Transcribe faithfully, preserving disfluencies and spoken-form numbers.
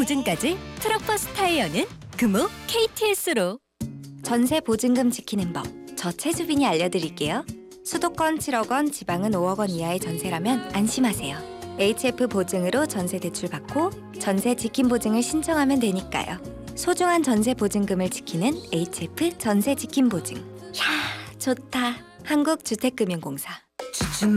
보증까지 트럭버스 타이어는 금호 케이티에스로. 전세 보증금 지키는 법, 저 최수빈이 알려드릴게요. 수도권 칠억 원, 지방은 오억 원 이하의 전세라면 안심하세요. 에이치에프 보증으로 전세 대출 받고 전세 지킴 보증을 신청하면 되니까요. 소중한 전세 보증금을 지키는 에이치에프 전세 지킴 보증. 야, 좋다. 한국주택금융공사.